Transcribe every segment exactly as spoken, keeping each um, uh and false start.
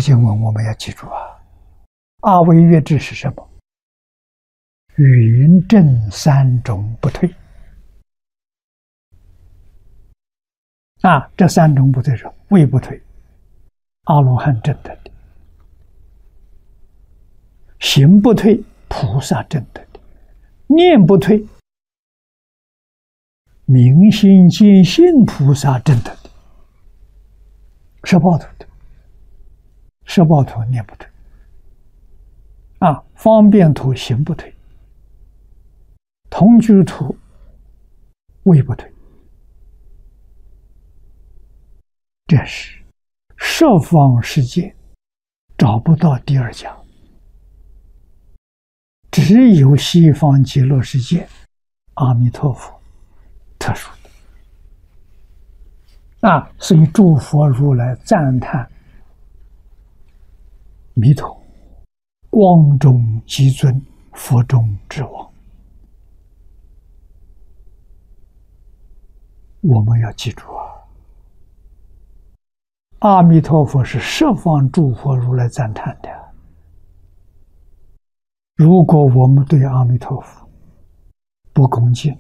经文我们要记住啊，阿惟越致是什么？云正三种不退啊，这三种不退是位不退，阿罗汉证得的；行不退，菩萨证得的；念不退，明心见性菩萨证得的。摄报图的，摄报图念不退啊，方便图行不退，同居图位不退。这是十方世界找不到第二家，只有西方极乐世界阿弥陀佛特殊的啊，所以诸佛如来赞叹弥陀光中极尊，佛中之王。我们要记住啊，阿弥陀佛是十方诸佛如来赞叹的。如果我们对阿弥陀佛不恭敬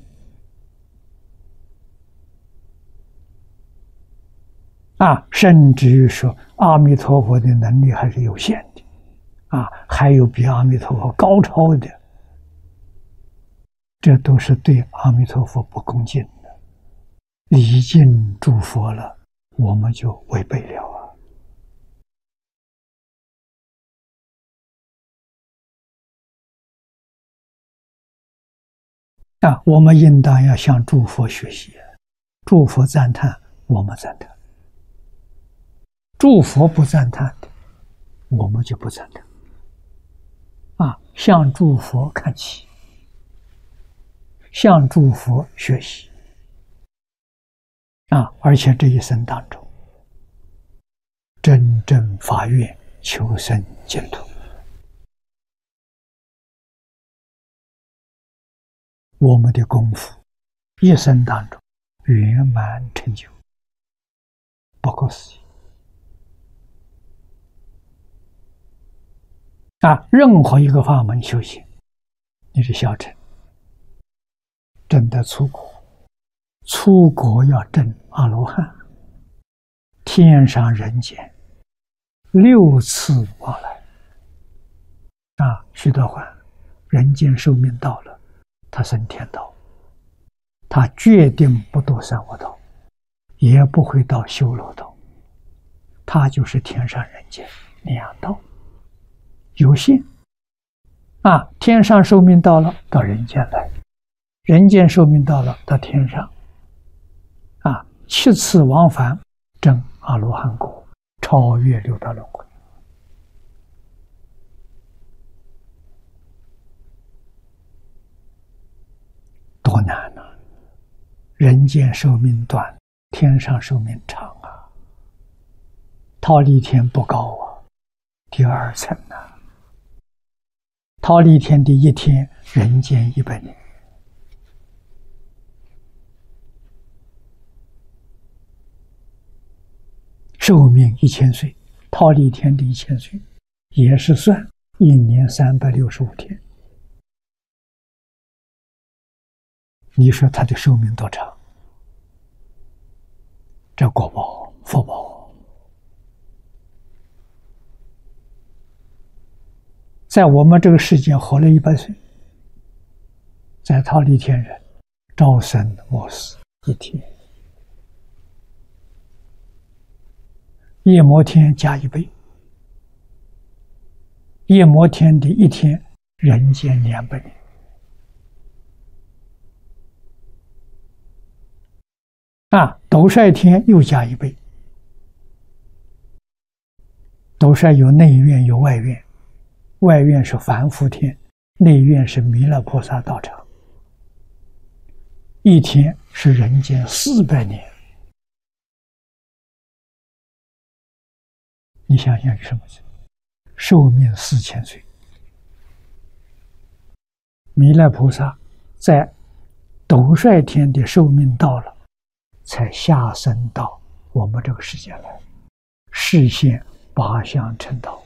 啊，甚至于说阿弥陀佛的能力还是有限的啊，还有比阿弥陀佛高超的，这都是对阿弥陀佛不恭敬的，礼敬诸佛了，我们就违背了啊！啊，我们应当要向诸佛学习，诸佛赞叹，我们赞叹；诸佛不赞叹的，我们就不赞叹。啊，向诸佛看齐，向诸佛学习。啊，而且这一生当中，真正发愿求生净土，我们的功夫一生当中圆满成就，不可思议啊！任何一个法门修行，你是小乘，证得出国，出国要证阿罗汉，天上人间六次往来啊！徐德欢，人间寿命到了，他升天道，他决定不堕三恶道，也不会到修罗道，他就是天上人间两道有限啊！天上寿命到了，到人间来；人间寿命到了，到天上啊！七次往返，证阿罗汉果，超越六道轮回。多难啊！人间寿命短，天上寿命长啊！忉利天不高啊，第二层啊！忉利天的一天，人间一百年。寿命一千岁，忉利天的一千岁，也是算一年三百六十五天。你说他的寿命多长？这果报福报，在我们这个世界活了一百岁，在忉利天人朝生暮死一天，夜摩天加一倍，夜摩天的一天，人间两百年。啊，斗率天又加一倍，斗率有内院有外院，外院是凡夫天，内院是弥勒菩萨道场，一天是人间四百年。你想想是什么事？寿命四千岁，弥勒菩萨在斗率天的寿命到了，才下生到我们这个世界来，示现八相成道。